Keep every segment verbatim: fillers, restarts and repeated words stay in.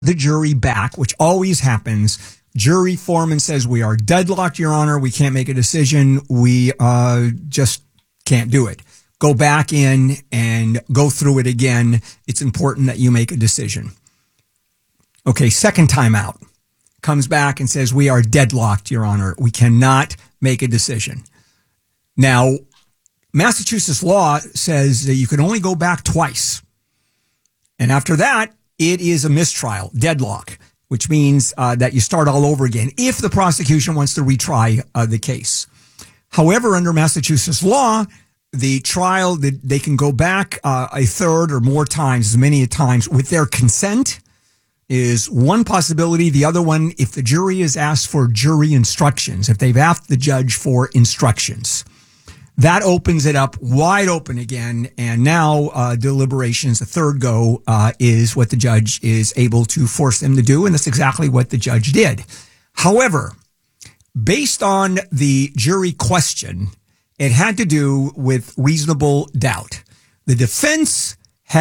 the jury back, which always happens. Jury foreman says, we are deadlocked, Your Honor. We can't make a decision. We uh, just can't do it. Go back in and go through it again. It's important that you make a decision. Okay, second time out. Comes back and says, we are deadlocked, Your Honor. We cannot make a decision. Now, Massachusetts law says that you can only go back twice. And after that, it is a mistrial, deadlock, which means uh, that you start all over again if the prosecution wants to retry uh, the case. However, under Massachusetts law, the trial, they can go back uh, a third or more times, as many times, with their consent is one possibility. The other one, if the jury is asked for jury instructions, if they've asked the judge for instructions. That opens it up wide open again, and now uh, deliberations, the third go, uh, is what the judge is able to force them to do, and that's exactly what the judge did. However, based on the jury question, it had to do with reasonable doubt. The defense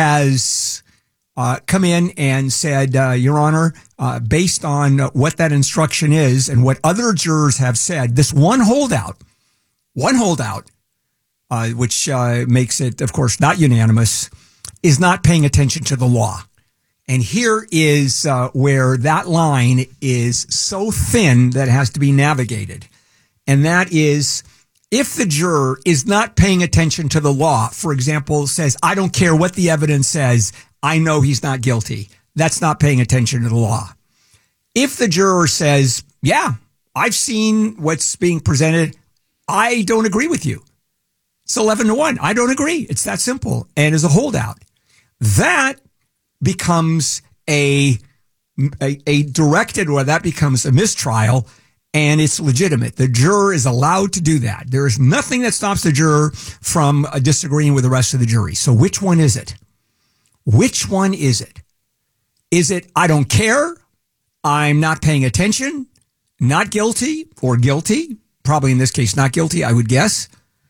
has uh, come in and said, uh, Your Honor, uh, based on what that instruction is and what other jurors have said, this one holdout, one holdout, Uh, which uh, makes it, of course, not unanimous, is not paying attention to the law. And here is uh, where that line is so thin that it has to be navigated. And that is, if the juror is not paying attention to the law, for example, says, I don't care what the evidence says, I know he's not guilty. That's not paying attention to the law. If the juror says, yeah, I've seen what's being presented, I don't agree with you. It's eleven to one. I don't agree. It's that simple. And as a holdout, that becomes a, a, a directed, or that becomes a mistrial, and it's legitimate. The juror is allowed to do that. There is nothing that stops the juror from uh, disagreeing with the rest of the jury. So which one is it? Which one is it? Is it, I don't care, I'm not paying attention, not guilty, or guilty? Probably in this case, not guilty, I would guess.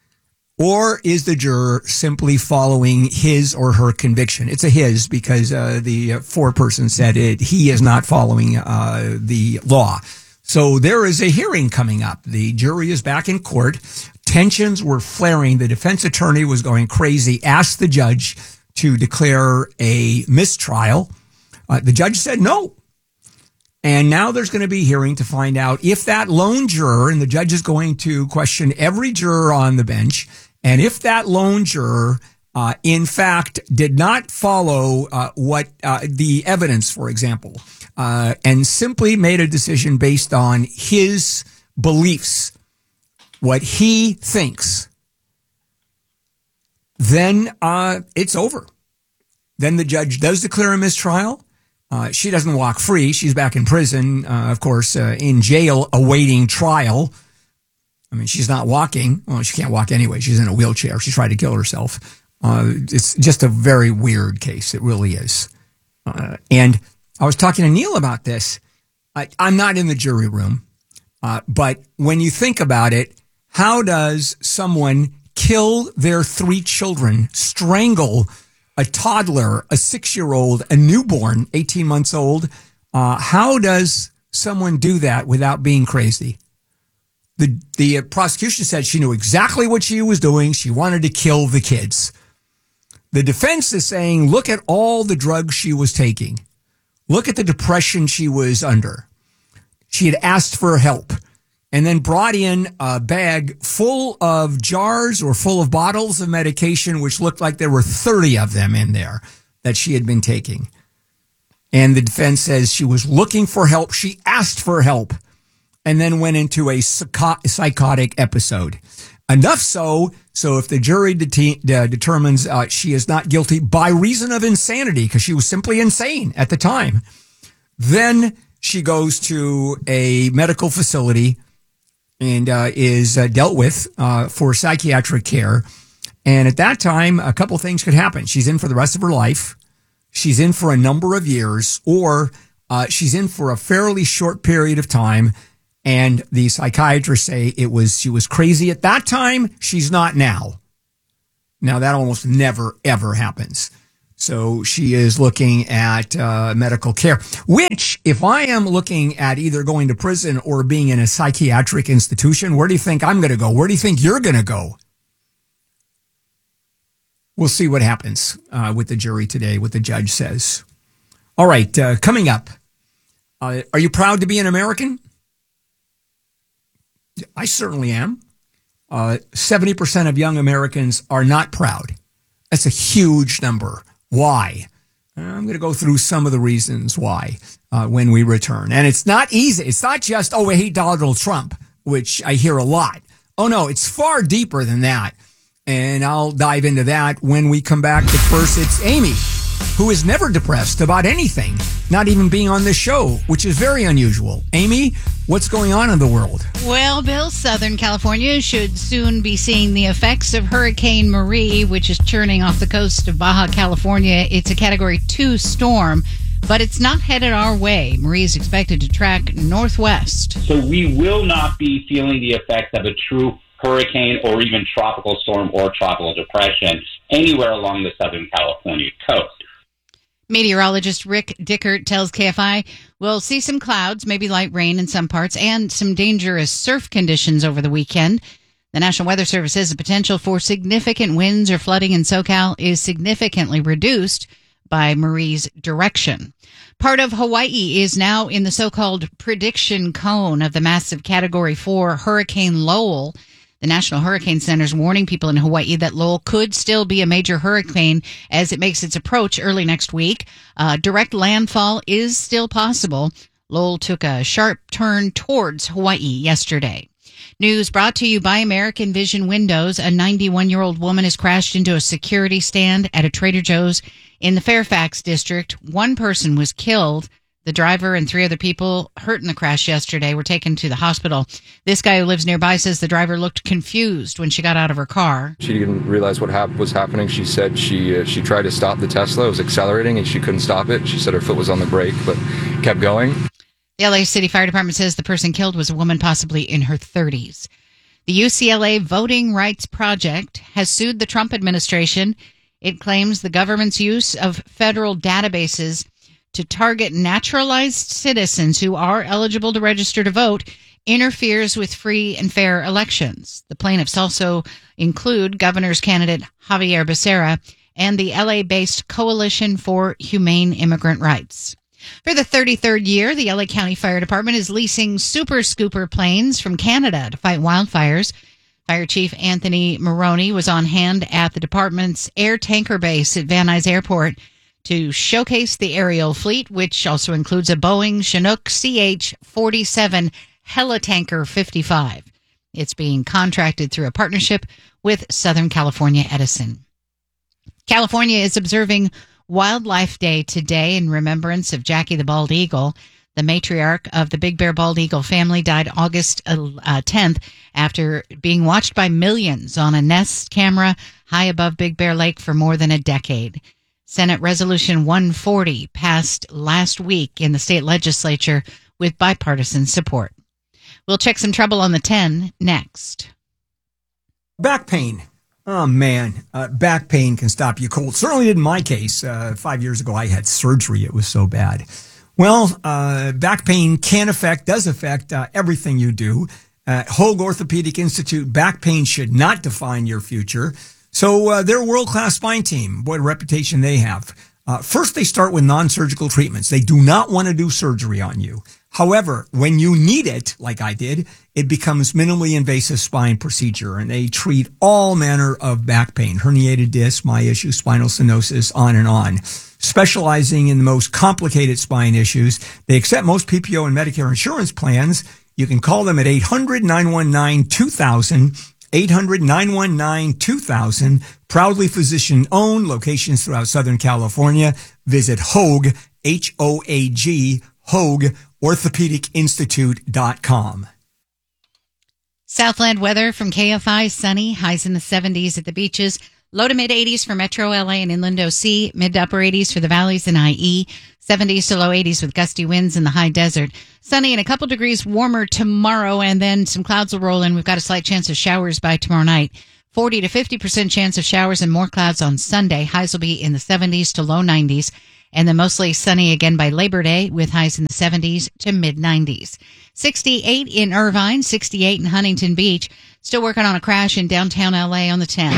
Or is the juror simply following his or her conviction? It's a his because uh, the foreperson said it. He is not following uh, the law. So there is a hearing coming up. The jury is back in court. Tensions were flaring. The defense attorney was going crazy, asked the judge to declare a mistrial. Uh, the judge said no. And now there's going to be a hearing to find out if that lone juror, and the judge is going to question every juror on the bench, and if that lone juror, uh, in fact, did not follow uh, what uh, the evidence, for example, uh, and simply made a decision based on his beliefs, what he thinks, then uh, it's over. Then the judge does declare a mistrial. Uh, she doesn't walk free. She's back in prison, uh, of course, uh, in jail awaiting trial. I mean, she's not walking. Well, she can't walk anyway. She's in a wheelchair. She tried to kill herself. Uh, it's just a very weird case. It really is. Uh, and I was talking to Neil about this. I, I'm not in the jury room. Uh, but when you think about it, how does someone kill their three children, strangle a toddler, a six-year-old, a newborn, eighteen months old? Uh, how does someone do that without being crazy? The the prosecution said she knew exactly what she was doing. She wanted to kill the kids. The defense is saying, look at all the drugs she was taking. Look at the depression she was under. She had asked for help and then brought in a bag full of jars or full of bottles of medication, which looked like there were thirty of them in there that she had been taking. And the defense says she was looking for help. She asked for help and then went into a psychotic episode. Enough so, so if the jury det- uh, determines uh, she is not guilty by reason of insanity, because she was simply insane at the time, then she goes to a medical facility and uh, is uh, dealt with uh, for psychiatric care. And at that time, a couple things could happen. She's in for the rest of her life. She's in for a number of years, or uh, she's in for a fairly short period of time. And the psychiatrists say it was she was crazy at that time. She's not now. Now, that almost never, ever happens. So she is looking at uh, medical care, which if I am looking at either going to prison or being in a psychiatric institution, where do you think I'm going to go? Where do you think you're going to go? We'll see what happens uh, with the jury today, what the judge says. All right, uh, coming up. Uh, are you proud to be an American? I certainly am. Uh, seventy percent of young Americans are not proud. That's a huge number. Why? I'm going to go through some of the reasons why uh, when we return. And it's not easy. It's not just, oh, I hate Donald Trump, which I hear a lot. Oh, no, it's far deeper than that. And I'll dive into that when we come back. But first, it's Amy, who is never depressed about anything, not even being on this show, which is very unusual. Amy, what's going on in the world? Well, Bill, Southern California should soon be seeing the effects of Hurricane Marie, which is churning off the coast of Baja California. It's a Category two storm, but it's not headed our way. Marie is expected to track northwest. So we will not be feeling the effects of a true hurricane or even tropical storm or tropical depression anywhere along the Southern California coast. Meteorologist Rick Dickert tells K F I we'll see some clouds, maybe light rain in some parts, and some dangerous surf conditions over the weekend. The National Weather Service says the potential for significant winds or flooding in SoCal is significantly reduced by Marie's direction. Part of Hawaii is now in the so-called prediction cone of the massive Category four Hurricane Lowell. The National Hurricane Center is warning people in Hawaii that Lowell could still be a major hurricane as it makes its approach early next week. Uh, direct landfall is still possible. Lowell took a sharp turn towards Hawaii yesterday. News brought to you by American Vision Windows. A ninety-one-year-old woman has crashed into a security stand at a Trader Joe's in the Fairfax district. One person was killed. The driver and three other people hurt in the crash yesterday were taken to the hospital. This guy who lives nearby says the driver looked confused when she got out of her car. She didn't realize what hap- was happening. She said she uh, she tried to stop the Tesla. It was accelerating and she couldn't stop it. She said her foot was on the brake but kept going. The L A City Fire Department says the person killed was a woman possibly in her thirties. The U C L A Voting Rights Project has sued the Trump administration. It claims the government's use of federal databases to target naturalized citizens who are eligible to register to vote interferes with free and fair elections. The plaintiffs also include governor's candidate Javier Becerra and the L A-based Coalition for Humane Immigrant Rights. For the thirty-third year, the L A County Fire Department is leasing Super Scooper planes from Canada to fight wildfires. Fire Chief Anthony Maroney was on hand at the department's air tanker base at Van Nuys Airport to showcase the aerial fleet, which also includes a Boeing Chinook C H forty-seven Helitanker fifty-five. It's being contracted through a partnership with Southern California Edison. California is observing Wildlife Day today in remembrance of Jackie the Bald Eagle. The matriarch of the Big Bear Bald Eagle family died August tenth after being watched by millions on a Nest camera high above Big Bear Lake for more than a decade. Senate Resolution one forty passed last week in the state legislature with bipartisan support. We'll check some trouble on the ten next. Back pain. Oh, man. Uh, back pain can stop you cold. Certainly did in my case. Uh, five years ago, I had surgery. It was so bad. Well, uh, back pain can affect, does affect uh, everything you do. At Hoag Orthopedic Institute, back pain should not define your future. So uh, they're a world-class spine team. What a reputation they have. Uh, first, they start with non-surgical treatments. They do not want to do surgery on you. However, when you need it, like I did, it becomes minimally invasive spine procedure, and they treat all manner of back pain, herniated disc, myasthenia, spinal stenosis, on and on. Specializing in the most complicated spine issues, they accept most P P O and Medicare insurance plans. You can call them at eight hundred, nine one nine, two thousand. eight hundred, nine one nine, two thousand. Proudly physician-owned, locations throughout Southern California. Visit Hoag, H O A G, Hoag Orthopedic Institute dot com. Southland weather from K F I, sunny, highs in the seventies at the beaches. Low to mid eighties for Metro L A and Inland O C. Mid to upper eighties for the valleys and I E. seventies to low eighties with gusty winds in the high desert. Sunny and a couple degrees warmer tomorrow, and then some clouds will roll in. We've got a slight chance of showers by tomorrow night. forty to fifty percent chance of showers and more clouds on Sunday. Highs will be in the seventies to low nineties. And then mostly sunny again by Labor Day with highs in the seventies to mid nineties. sixty-eight in Irvine, sixty-eight in Huntington Beach. Still working on a crash in downtown L A on the ten.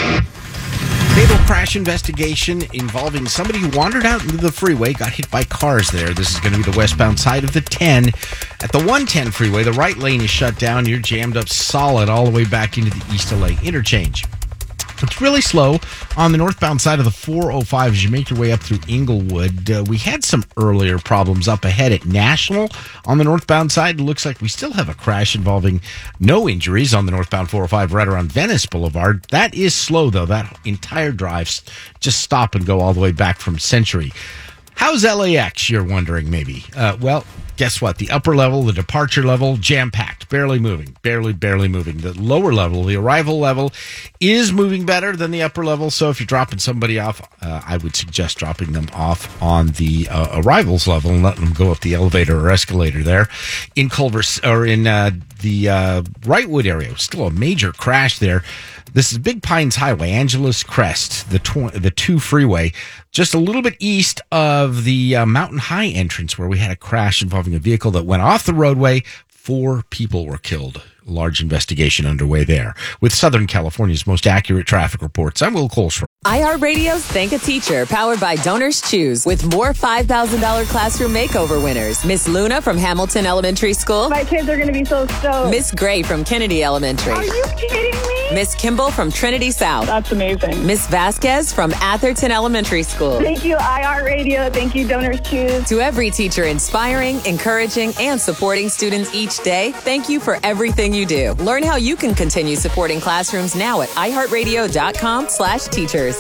Fatal crash investigation involving somebody who wandered out into the freeway, got hit by cars there. This is going to be the westbound side of the ten. At the one ten freeway, the right lane is shut down. You're jammed up solid all the way back into the East L A interchange. It's really slow on the northbound side of the four oh five as you make your way up through Inglewood. Uh, we had some earlier problems up ahead at National on the northbound side. It looks like we still have a crash involving no injuries on the northbound four oh five right around Venice Boulevard. That is slow, though. That entire drive just stop and go all the way back from Century. How's L A X, you're wondering, maybe? Uh, well, guess what? The upper level, the departure level, jam-packed, barely moving, barely, barely moving. The lower level, the arrival level, is moving better than the upper level. So if you're dropping somebody off, uh, I would suggest dropping them off on the uh, arrivals level and letting them go up the elevator or escalator there. In Culver, or in uh, the uh, Wrightwood area, still a major crash there. This is Big Pines Highway, Angeles Crest, the tw- the two freeway, just a little bit east of the uh, Mountain High entrance where we had a crash involving a vehicle that went off the roadway. Four people were killed. Large investigation underway there. With Southern California's most accurate traffic reports, I'm Will Coleshaw. iHeartRadio's Thank a Teacher, powered by Donors Choose, with more five thousand dollars classroom makeover winners. Miss Luna from Hamilton Elementary School. My kids are going to be so stoked. Miss Gray from Kennedy Elementary. Are you kidding me? Miss Kimball from Trinity South. That's amazing. Miss Vasquez from Atherton Elementary School. Thank you, iHeartRadio. Thank you, Donors Choose. To every teacher inspiring, encouraging, and supporting students each day, thank you for everything you do. Learn how you can continue supporting classrooms now at iHeartRadio.com slash teachers.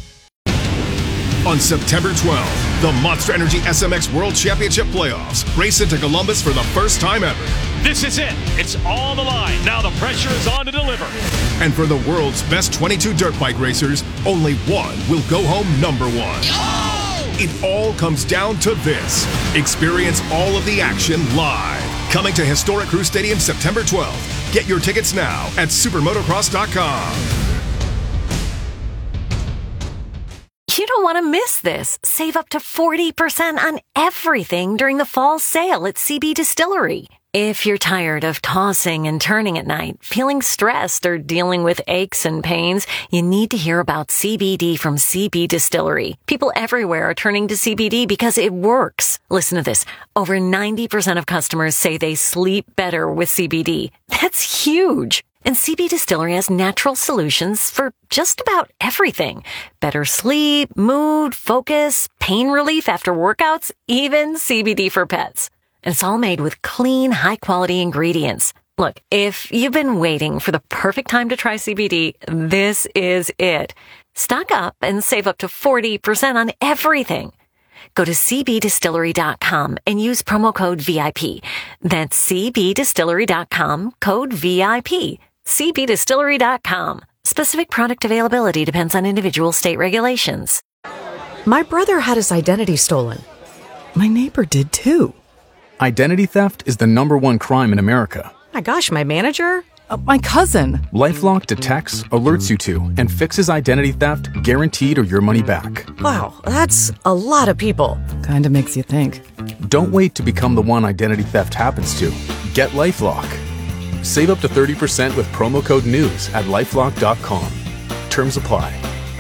On September twelfth, the Monster Energy S M X World Championship Playoffs race into Columbus for the first time ever. This is it. It's on the line. Now the pressure is on to deliver. And for the world's best twenty-two dirt bike racers, only one will go home number one. Oh! It all comes down to this. Experience all of the action live. Coming to historic Crew Stadium September twelfth. Get your tickets now at supermotocross dot com. You don't want to miss this. Save up to forty percent on everything during the fall sale at C B Distillery. If you're tired of tossing and turning at night, feeling stressed, or dealing with aches and pains, you need to hear about C B D from C B Distillery. People everywhere are turning to C B D because it works. Listen to this. Over ninety percent of customers say they sleep better with C B D. That's huge. And C B Distillery has natural solutions for just about everything. Better sleep, mood, focus, pain relief after workouts, even C B D for pets. And it's all made with clean, high-quality ingredients. Look, if you've been waiting for the perfect time to try C B D, this is it. Stock up and save up to forty percent on everything. Go to c b distillery dot com and use promo code V I P. That's c b distillery dot com, code V I P. c b distillery dot com. Specific product availability depends on individual state regulations. My brother had his identity stolen. My neighbor did too. Identity theft is the number one crime in America. My gosh, my manager? Uh, my cousin. LifeLock detects, alerts you to, and fixes identity theft guaranteed or your money back. Wow, that's a lot of people. Kinda makes you think. Don't wait to become the one identity theft happens to. Get LifeLock. Save up to thirty percent with promo code NEWS at lifelock dot com. Terms apply.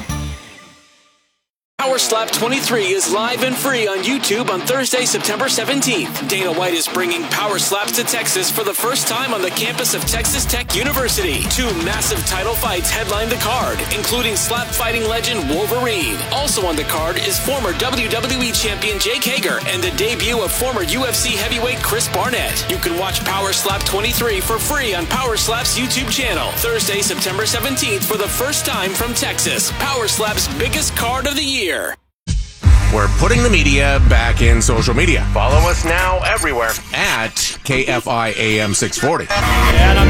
Power Slap twenty-three is live and free on YouTube on Thursday, September seventeenth. Dana White is bringing Power Slaps to Texas for the first time on the campus of Texas Tech University. Two massive title fights headline the card, including slap fighting legend Wolverine. Also on the card is former W W E champion Jake Hager and the debut of former U F C heavyweight Chris Barnett. You can watch Power Slap twenty-three for free on Power Slap's YouTube channel. Thursday, September seventeenth for the first time from Texas. Power Slap's biggest card of the year. We're putting the media back in social media. Follow us now everywhere at K F I A M six forty. And I'm